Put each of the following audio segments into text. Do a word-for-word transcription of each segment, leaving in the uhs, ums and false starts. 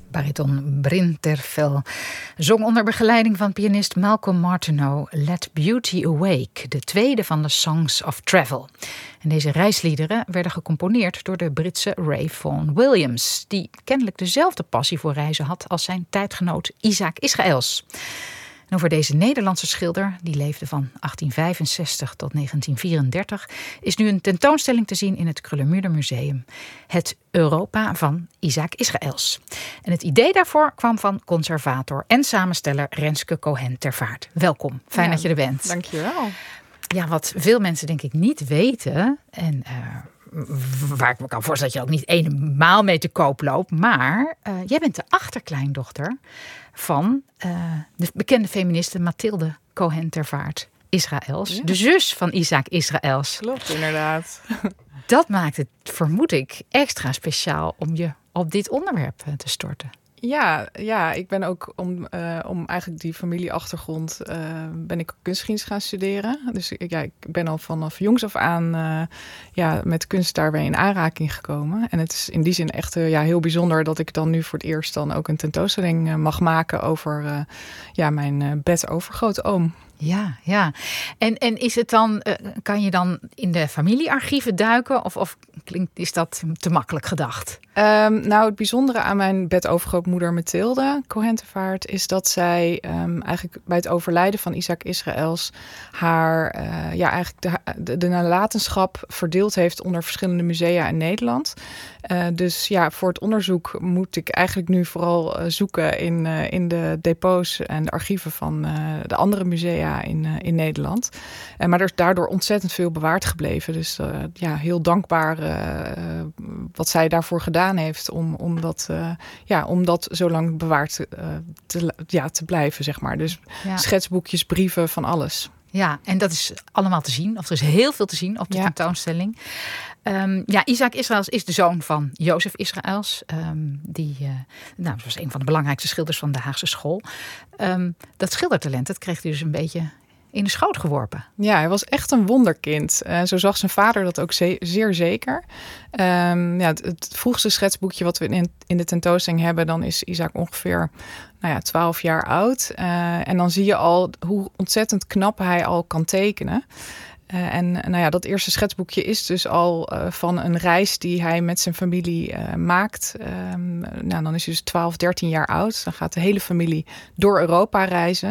Bariton Bryn Terfel zong onder begeleiding van pianist Malcolm Martineau Let Beauty Awake, de tweede van de Songs of Travel. En deze reisliederen werden gecomponeerd door de Britse Ray Vaughan Williams, die kennelijk dezelfde passie voor reizen had als zijn tijdgenoot Isaac Israëls. En over deze Nederlandse schilder, die leefde van achttien vijfenzestig tot negentien vierendertig, is nu een tentoonstelling te zien in het Kröller-Müller Museum. Het Europa van Isaac Israëls. En het idee daarvoor kwam van conservator en samensteller Renske Cohen-Tervaart. Welkom, fijn ja, dat je er bent. Dankjewel. Ja, wat veel mensen denk ik niet weten, en uh, waar ik me kan voorstellen dat je ook niet eenmaal mee te koop loopt, maar uh, jij bent de achterkleindochter van uh, de bekende feministe Mathilde Cohen-Tervaart Israëls. Ja. De zus van Isaac Israëls. Klopt, inderdaad. Dat maakt het, vermoed ik, extra speciaal om je op dit onderwerp te storten. Ja, ja, ik ben ook om, uh, om eigenlijk die familieachtergrond uh, ben ik kunstgeschiedenis gaan studeren. Dus ja, ik ben al vanaf jongs af aan uh, ja, met kunst daarbij in aanraking gekomen. En het is in die zin echt uh, ja, heel bijzonder dat ik dan nu voor het eerst dan ook een tentoonstelling uh, mag maken over uh, ja, mijn uh, bedovergrootoom. Ja, ja. En, en is het dan, uh, kan je dan in de familiearchieven duiken? Of, of klinkt, is dat te makkelijk gedacht? Um, nou, het bijzondere aan mijn bedovergrootmoeder Mathilde Cohen-Tervaart is dat zij um, eigenlijk bij het overlijden van Isaac Israëls haar uh, ja, eigenlijk de, de, de nalatenschap verdeeld heeft onder verschillende musea in Nederland. Uh, dus ja, voor het onderzoek moet ik eigenlijk nu vooral uh, zoeken in, uh, in de depots en de archieven van uh, de andere musea in, uh, in Nederland. Uh, maar er is daardoor ontzettend veel bewaard gebleven. Dus uh, ja, heel dankbaar uh, wat zij daarvoor gedaan heeft om, om, dat, uh, ja, om dat zo lang bewaard uh, te, ja, te blijven, zeg maar. Dus ja. Schetsboekjes, brieven, van alles. Ja, en dat is allemaal te zien. Of er is heel veel te zien op de ja. tentoonstelling. Um, ja, Isaac Israëls is de zoon van Jozef Israëls. Um, die uh, nou, was een van de belangrijkste schilders van de Haagse school. Um, dat schildertalent, dat kreeg hij dus een beetje in de schoot geworpen. Ja, hij was echt een wonderkind. Uh, zo zag zijn vader dat ook ze- zeer zeker. Um, ja, het, het vroegste schetsboekje wat we in, in de tentoonstelling hebben, dan is Isaac ongeveer nou ja, twaalf jaar oud. Uh, en dan zie je al hoe ontzettend knap hij al kan tekenen. Uh, en nou ja, dat eerste schetsboekje is dus al uh, van een reis die hij met zijn familie uh, maakt. Um, nou, dan is hij dus twaalf, dertien jaar oud. Dan gaat de hele familie door Europa reizen.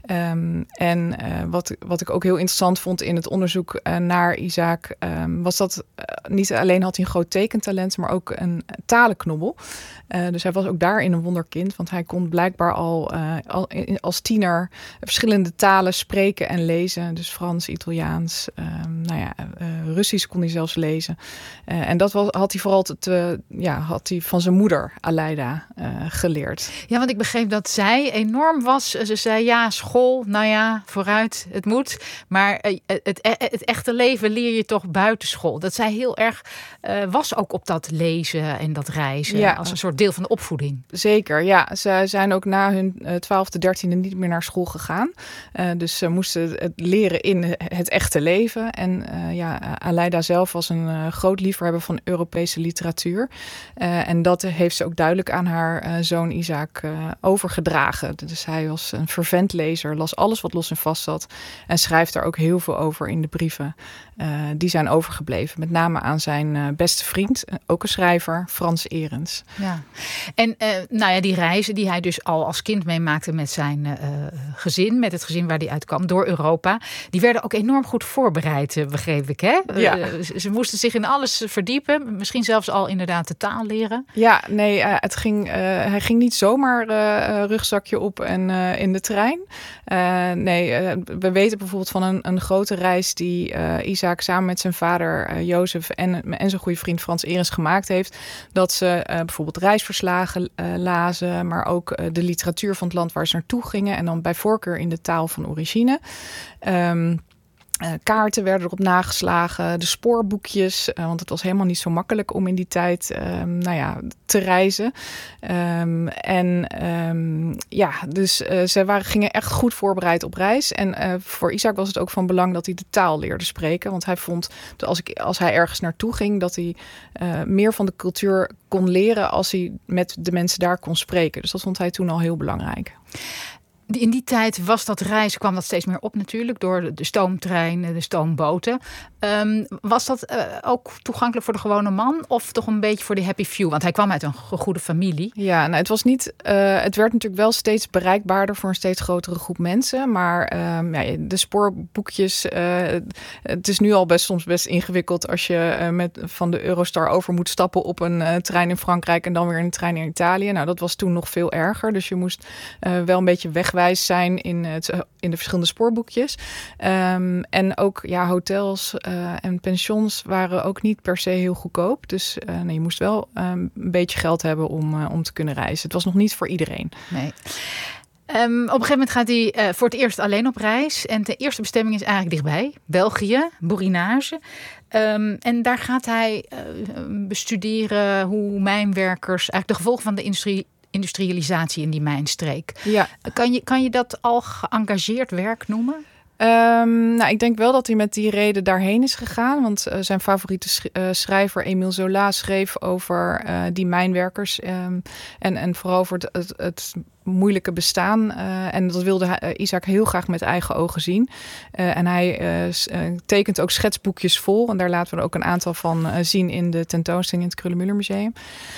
Um, en uh, wat, wat ik ook heel interessant vond in het onderzoek uh, naar Isaac, um, was dat uh, niet alleen had hij een groot tekentalent, maar ook een talenknobbel. Uh, dus hij was ook daarin een wonderkind, want hij kon blijkbaar al, uh, al in, als tiener verschillende talen spreken en lezen. Dus Frans, Italiaans, um, nou ja, uh, Russisch kon hij zelfs lezen. Uh, en dat was, had hij vooral te, te, ja, had hij van zijn moeder Aleida uh, geleerd. Ja, want ik begreep dat zij enorm was. Ze zei ja, school, nou ja, vooruit, het moet. Maar uh, het, het, het echte leven leer je toch buiten school. Dat zij heel erg uh, was ook op dat lezen en dat reizen. Ja. Als een soort deel van de opvoeding. Zeker, ja. Ze zijn ook na hun twaalfde, dertiende niet meer naar school gegaan. Uh, dus ze moesten het leren in het echte leven. En uh, ja, Aleida zelf was een uh, groot liefhebber van Europese literatuur. Uh, en dat heeft ze ook duidelijk aan haar uh, zoon Isaac uh, overgedragen. Dus hij was een fervent lezer, las alles wat los en vast zat. En schrijft daar ook heel veel over in de brieven. Uh, die zijn overgebleven. Met name aan zijn uh, beste vriend, ook een schrijver, Frans Ehrens. Ja. En uh, nou ja, die reizen die hij dus al als kind meemaakte met zijn uh, gezin, met het gezin waar hij uitkwam, door Europa, die werden ook enorm goed voorbereid, uh, begreep ik, hè? Ja. Uh, ze, ze moesten zich in alles verdiepen, misschien zelfs al inderdaad de taal leren. Ja, nee, uh, het ging, uh, hij ging niet zomaar uh, rugzakje op en uh, in de trein. Uh, nee, uh, we weten bijvoorbeeld van een, een grote reis die uh, Isaac samen met zijn vader uh, Jozef en, en zijn goede vriend Frans Ehrens gemaakt heeft, dat ze uh, bijvoorbeeld reisverslagen uh, lazen, maar ook uh, de literatuur van het land waar ze naartoe gingen en dan bij voorkeur in de taal van origine. Um, Uh, kaarten werden erop nageslagen, de spoorboekjes, uh, want het was helemaal niet zo makkelijk om in die tijd um, nou ja, te reizen. Um, en um, ja, dus uh, ze waren, gingen echt goed voorbereid op reis. En uh, voor Isaac was het ook van belang dat hij de taal leerde spreken. Want hij vond dat als, ik, als hij ergens naartoe ging, dat hij uh, meer van de cultuur kon leren als hij met de mensen daar kon spreken. Dus dat vond hij toen al heel belangrijk. In die tijd was dat reizen, kwam dat steeds meer op natuurlijk, door de stoomtreinen, de stoomboten. Um, was dat uh, ook toegankelijk voor de gewone man of toch een beetje voor de happy few? Want hij kwam uit een goede familie. Ja, nou, het was niet. Uh, het werd natuurlijk wel steeds bereikbaarder voor een steeds grotere groep mensen. Maar um, ja, de spoorboekjes, uh, het is nu al best soms best ingewikkeld als je uh, met, van de Eurostar over moet stappen op een uh, trein in Frankrijk en dan weer een trein in Italië. Nou, dat was toen nog veel erger. Dus je moest uh, wel een beetje wegwijzen zijn in, het, in de verschillende spoorboekjes. Um, en ook ja, hotels uh, en pensions waren ook niet per se heel goedkoop. Dus uh, nee, je moest wel um, een beetje geld hebben om, uh, om te kunnen reizen. Het was nog niet voor iedereen. Nee. Um, op een gegeven moment gaat hij uh, voor het eerst alleen op reis. En de eerste bestemming is eigenlijk dichtbij. België, Borinage. Um, en daar gaat hij uh, bestuderen hoe mijnwerkers, eigenlijk de gevolgen van de industrie industrialisatie in die mijnstreek. Ja. Kan je, kan je dat al geëngageerd werk noemen? Um, nou, ik denk wel dat hij met die reden daarheen is gegaan. Want uh, zijn favoriete sch- uh, schrijver Émile Zola schreef over uh, die mijnwerkers. Um, en, en vooral over het, het, het moeilijke bestaan. Uh, en dat wilde hij, uh, Isaac heel graag met eigen ogen zien. Uh, en hij uh, s- uh, tekent ook schetsboekjes vol. En daar laten we er ook een aantal van uh, zien in de tentoonstelling in het Kröller-Müller Museum.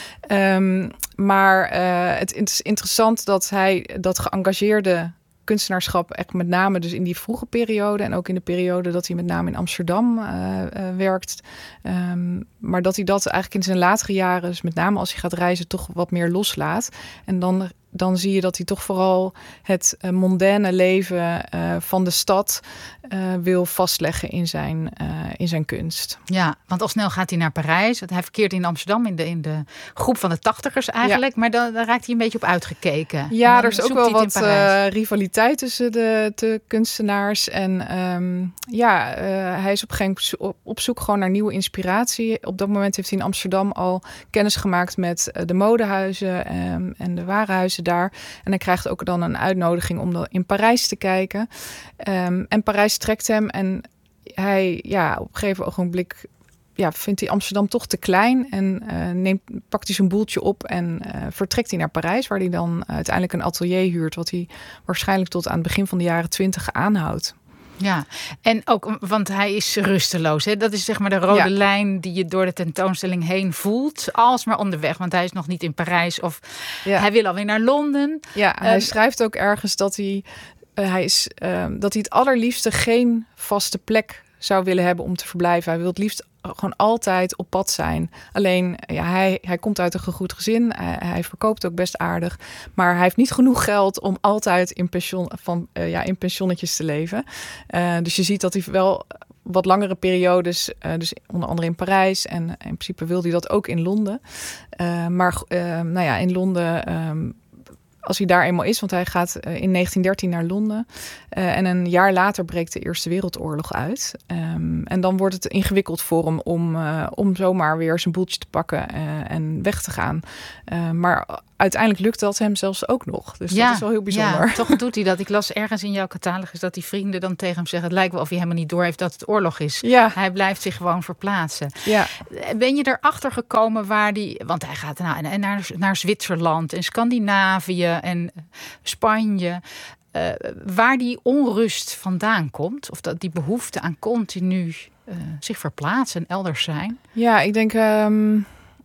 Um, maar uh, het, het is interessant dat hij dat geëngageerde kunstenaarschap echt met name dus in die vroege periode en ook in de periode dat hij met name in Amsterdam uh, uh, werkt. Um, maar dat hij dat eigenlijk in zijn latere jaren, dus met name als hij gaat reizen, toch wat meer loslaat. En dan, dan zie je dat hij toch vooral het uh, mondaine leven uh, van de stad uh, wil vastleggen in zijn, uh, in zijn kunst. Ja, want al snel gaat hij naar Parijs. Want hij verkeert in Amsterdam in de, in de groep van de tachtigers eigenlijk. Ja. Maar dan, dan raakt hij een beetje op uitgekeken. Ja, er is ook wel wat uh, rivaliteit tussen de, de kunstenaars. En um, ja, uh, hij is op, geen, op, op zoek gewoon naar nieuwe inspiratie. Op dat moment heeft hij in Amsterdam al kennis gemaakt met uh, de modehuizen um, en de warenhuizen daar. En hij krijgt ook dan een uitnodiging om in Parijs te kijken. Um, en Parijs trekt hem en hij, ja, op een gegeven ogenblik ja, vindt hij Amsterdam toch te klein en uh, neemt, pakt hij zijn boeltje op en uh, vertrekt hij naar Parijs, waar hij dan uh, uiteindelijk een atelier huurt, wat hij waarschijnlijk tot aan het begin van de jaren twintig aanhoudt. Ja, en ook, want hij is rusteloos. Hè? Dat is zeg maar de rode ja. lijn die je door de tentoonstelling heen voelt. Alsmaar onderweg, want hij is nog niet in Parijs of ja. hij wil alweer naar Londen. Ja, hij um, schrijft ook ergens dat hij, uh, hij, is, uh, dat hij het allerliefste geen vaste plek zou willen hebben om te verblijven. Hij wil het liefst gewoon altijd op pad zijn. Alleen, ja, hij, hij komt uit een gegoed gezin. Hij, hij verkoopt ook best aardig. Maar hij heeft niet genoeg geld om altijd in, pension, van, uh, ja, in pensionnetjes te leven. Uh, dus je ziet dat hij wel wat langere periodes, uh, dus onder andere in Parijs. En in principe wil hij dat ook in Londen. Uh, maar uh, nou ja, in Londen Um, als hij daar eenmaal is, want hij gaat uh, in negentien dertien naar Londen. Uh, en een jaar later breekt de Eerste Wereldoorlog uit. Um, en dan wordt het ingewikkeld voor hem om, uh, om zomaar weer zijn boeltje te pakken uh, en weg te gaan. Uh, maar uiteindelijk lukt dat hem zelfs ook nog. Dus ja, dat is wel heel bijzonder. Ja, toch doet hij dat. Ik las ergens in jouw catalogus dat die vrienden dan tegen hem zeggen, het lijkt wel of hij helemaal niet doorheeft dat het oorlog is. Ja. Hij blijft zich gewoon verplaatsen. Ja. Ben je erachter gekomen waar die, want hij gaat naar, naar, naar Zwitserland en Scandinavië en Spanje, uh, waar die onrust vandaan komt, of dat die behoefte aan continu uh, zich verplaatsen en elders zijn? Ja, ik denk Um...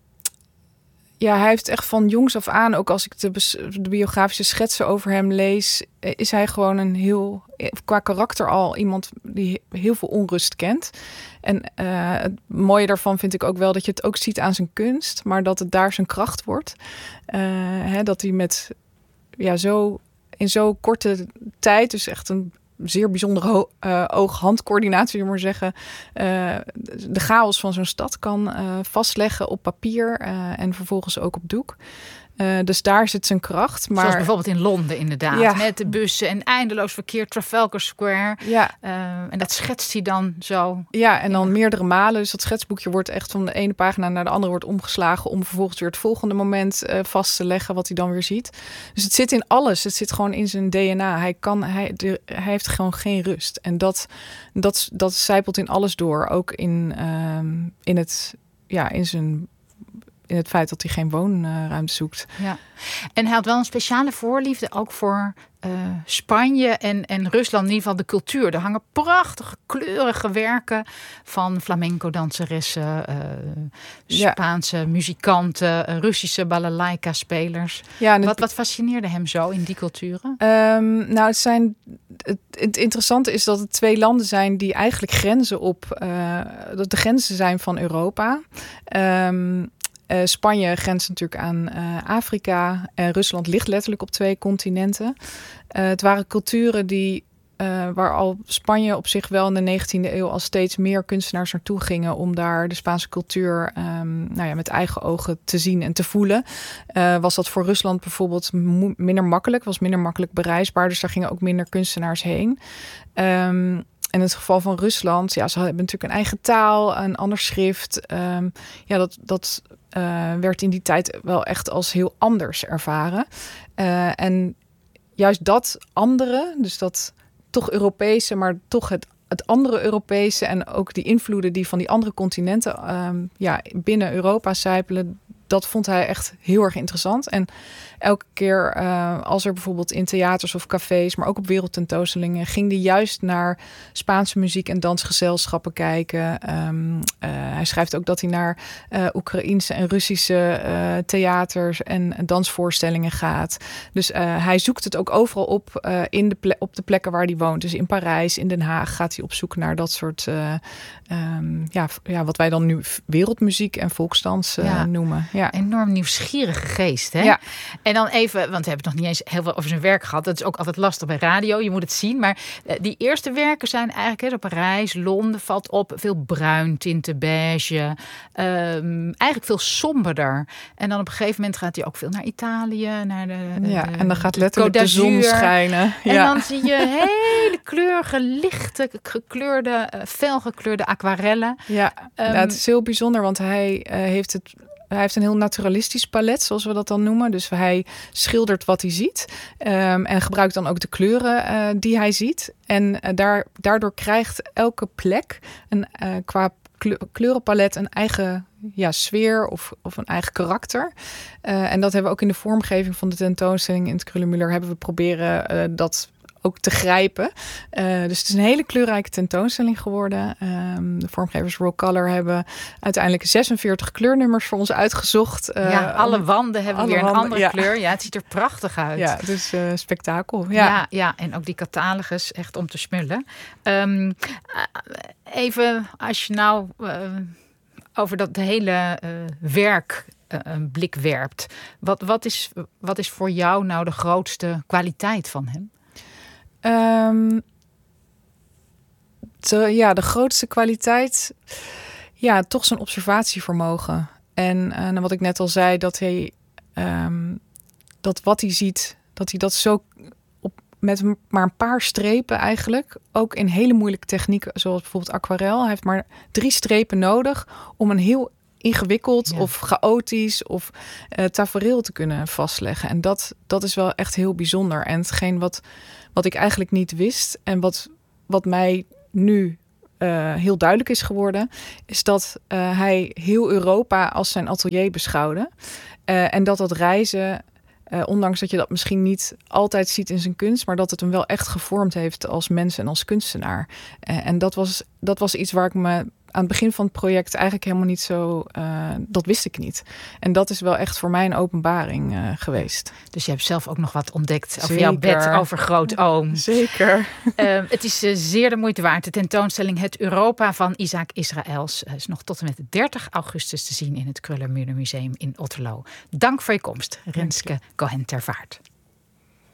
Ja, hij heeft echt van jongs af aan, ook als ik de, de biografische schetsen over hem lees, is hij gewoon een heel, qua karakter al iemand die heel veel onrust kent. En uh, het mooie daarvan vind ik ook wel dat je het ook ziet aan zijn kunst, maar dat het daar zijn kracht wordt. Uh, hè, dat hij met ja, zo in zo'n korte tijd, dus echt een zeer bijzondere ho- uh, oog-handcoördinatie, je maar zeggen, uh, de chaos van zo'n stad kan uh, vastleggen op papier uh, en vervolgens ook op doek. Uh, dus daar zit zijn kracht. Maar... Zoals bijvoorbeeld in Londen inderdaad. Ja. Met de bussen en eindeloos verkeer, Trafalgar Square. Ja. Uh, en dat schetst hij dan zo. Ja, en dan ja. meerdere malen. Dus dat schetsboekje wordt echt van de ene pagina naar de andere wordt omgeslagen... om vervolgens weer het volgende moment uh, vast te leggen wat hij dan weer ziet. Dus het zit in alles. Het zit gewoon in zijn D N A. Hij, kan, hij, de, hij heeft gewoon geen rust. En dat, dat, dat zijpelt in alles door. Ook in, um, in, het, ja, in zijn... in het feit dat hij geen woonruimte zoekt. Ja. En hij had wel een speciale voorliefde ook voor uh, Spanje en, en Rusland, in ieder geval de cultuur. Er hangen prachtige, kleurige werken van flamenco-danseressen, uh, Spaanse ja. muzikanten, uh, Russische balalaika-spelers. Ja, wat, het... wat fascineerde hem zo in die culturen? Um, nou, het zijn... Het, het interessante is dat het twee landen zijn die eigenlijk grenzen op... Uh, dat de grenzen zijn van Europa. Um, Uh, Spanje grenst natuurlijk aan uh, Afrika. En Rusland ligt letterlijk op twee continenten. Uh, het waren culturen die, uh, waar al Spanje op zich wel in de negentiende eeuw al steeds meer kunstenaars naartoe gingen om daar de Spaanse cultuur um, nou ja, met eigen ogen te zien en te voelen. Uh, was dat voor Rusland bijvoorbeeld mo- minder makkelijk, was minder makkelijk bereisbaar. Dus daar gingen ook minder kunstenaars heen. Um, En in het geval van Rusland, ja, ze hebben natuurlijk een eigen taal, een ander schrift. Um, ja, dat, dat uh, werd in die tijd wel echt als heel anders ervaren. Uh, en juist dat andere, dus dat toch Europese, maar toch het, het andere Europese... en ook die invloeden die van die andere continenten um, ja, binnen Europa sijpelen... dat vond hij echt heel erg interessant. En elke keer uh, als er bijvoorbeeld in theaters of cafés... maar ook op wereldtentoonstellingen... ging hij juist naar Spaanse muziek- en dansgezelschappen kijken. Um, uh, hij schrijft ook dat hij naar uh, Oekraïense en Russische uh, theaters... en dansvoorstellingen gaat. Dus uh, hij zoekt het ook overal op, uh, in de ple- op de plekken waar hij woont. Dus in Parijs, in Den Haag gaat hij op zoek naar dat soort... Uh, um, ja, ja, wat wij dan nu wereldmuziek en volksdans uh, ja. noemen. Ja. Enorm nieuwsgierige geest, hè? Ja. En dan even, want we hebben het nog niet eens heel veel over zijn werk gehad. Dat is ook altijd lastig bij radio, je moet het zien. Maar uh, die eerste werken zijn eigenlijk, hè, zo Parijs, Londen valt op. Veel bruin, tinten, beige. Um, eigenlijk veel somberder. En dan op een gegeven moment gaat hij ook veel naar Italië. Naar de, ja, de, en dan gaat letterlijk de, de zon schijnen. En ja. dan zie je hele kleurige, lichte, gekleurde, uh, felgekleurde aquarellen. Ja, um, nou, het is heel bijzonder, want hij uh, heeft het... Hij heeft een heel naturalistisch palet, zoals we dat dan noemen. Dus hij schildert wat hij ziet. Um, en gebruikt dan ook de kleuren uh, die hij ziet. En uh, daar, daardoor krijgt elke plek een, uh, qua kleurenpalet een eigen ja, sfeer of, of een eigen karakter. Uh, en dat hebben we ook in de vormgeving van de tentoonstelling in het Kröller-Müller hebben we proberen uh, dat ook te grijpen. Uh, dus het is een hele kleurrijke tentoonstelling geworden. Um, de vormgevers Raw Color hebben uiteindelijk zesenveertig kleurnummers voor ons uitgezocht. Uh, ja, alle wanden hebben alle weer een wanden, andere ja. kleur. Ja, het ziet er prachtig uit. Ja, dus uh, spektakel. Ja. Ja, ja, en ook die catalogus echt om te smullen. Um, even als je nou uh, over dat hele uh, werk uh, een blik werpt. Wat, wat, is, wat is voor jou nou de grootste kwaliteit van hem? Um, te, ja, de grootste kwaliteit, ja, toch zijn observatievermogen. En uh, wat ik net al zei, dat hij um, dat wat hij ziet, dat hij dat zo op met maar een paar strepen eigenlijk, ook in hele moeilijke technieken, zoals bijvoorbeeld aquarel. Hij heeft maar drie strepen nodig om een heel ingewikkeld ja. of chaotisch of uh, tafereel te kunnen vastleggen. En dat, dat is wel echt heel bijzonder. En hetgeen wat, wat ik eigenlijk niet wist en wat, wat mij nu uh, heel duidelijk is geworden, is dat uh, hij heel Europa als zijn atelier beschouwde. Uh, en dat dat reizen, uh, ondanks dat je dat misschien niet altijd ziet in zijn kunst, maar dat het hem wel echt gevormd heeft als mens en als kunstenaar. Uh, en dat was, dat was iets waar ik me aan het begin van het project eigenlijk helemaal niet zo... Uh, dat wist ik niet. En dat is wel echt voor mij een openbaring uh, geweest. Dus je hebt zelf ook nog wat ontdekt over Zeker. jouw bed over grootoom. Zeker. Uh, het is uh, zeer de moeite waard. De tentoonstelling Het Europa van Isaac Israëls uh, is nog tot en met dertig augustus te zien in het Kröller-Müller Museum in Otterlo. Dank voor je komst, Renske Cohen-Tervaart.